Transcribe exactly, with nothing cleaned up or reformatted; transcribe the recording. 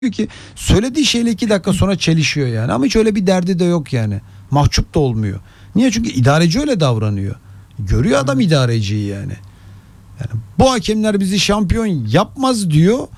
ki söylediği şeyle iki dakika sonra çelişiyor yani. Ama hiç öyle bir derdi de yok yani. Mahcup da olmuyor. Niye? Çünkü idareci öyle davranıyor. Görüyor adam idareciyi yani. Yani bu hakemler bizi şampiyon yapmaz diyor.